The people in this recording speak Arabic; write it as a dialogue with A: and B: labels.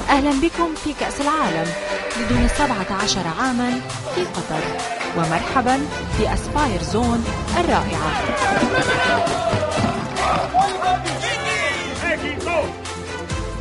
A: أهلا بكم في كأس العالم لدون 17 عاما في قطر، ومرحبا في أسباير زون الرائعة.